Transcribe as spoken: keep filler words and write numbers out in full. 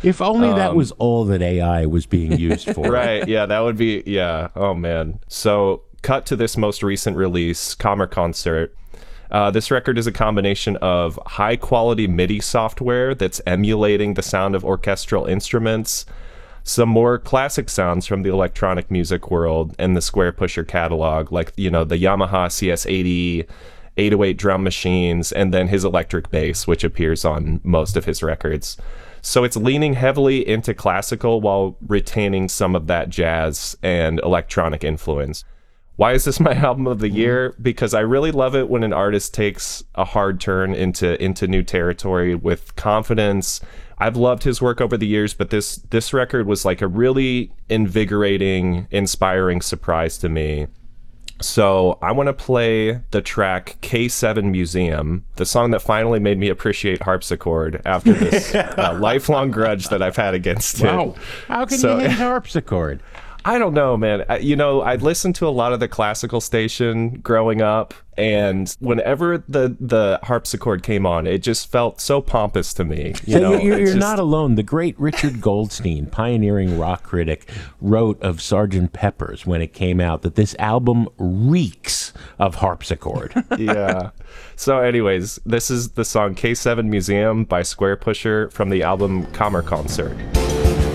If only that Um, was all that A I was being used for. Right, yeah, that would be, yeah, oh man. So, cut to this most recent release, Kammerkonzert. Uh, this record is a combination of high-quality MIDI software that's emulating the sound of orchestral instruments, some more classic sounds from the electronic music world and the Square Pusher catalog, like, you know, the Yamaha C S eighty, eight oh eight drum machines, and then his electric bass, which appears on most of his records. So it's leaning heavily into classical while retaining some of that jazz and electronic influence. Why is this my album of the year? Because I really love it when an artist takes a hard turn into into new territory with confidence. I've loved his work over the years, but this this record was like a really invigorating, inspiring surprise to me. So I want to play the track K seven Museum, the song that finally made me appreciate harpsichord after this uh, lifelong grudge that I've had against it. Wow. How can So- you hate harpsichord? I don't know, man. I, you know, I listened to a lot of the classical station growing up, and whenever the the harpsichord came on, it just felt so pompous to me. You So know, you're, you're it's just- not alone. The great Richard Goldstein, pioneering rock critic, wrote of Sergeant Pepper's when it came out that this album reeks of harpsichord. Yeah. So, anyways, this is the song K seven Museum by Square Pusher from the album Kammerkonzert.